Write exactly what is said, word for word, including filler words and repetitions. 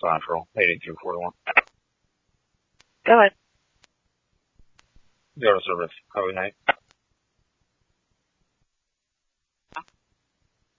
Central, eighty-two forty-one. Go ahead. Go to service. Code night.